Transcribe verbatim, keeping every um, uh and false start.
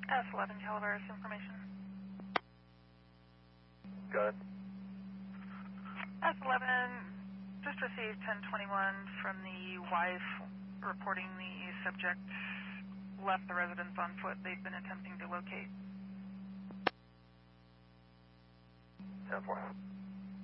S eleven Calaveras information. Go ahead. S eleven, just received ten twenty-one from the wife reporting the subject left the residence on foot. They've been attempting to locate. ten four.